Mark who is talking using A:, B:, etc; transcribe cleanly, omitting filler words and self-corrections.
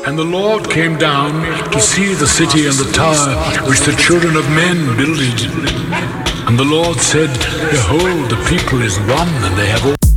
A: And the Lord came down to see the city and the tower which the children of men builded. And the Lord said, Behold, the people is one, and they have all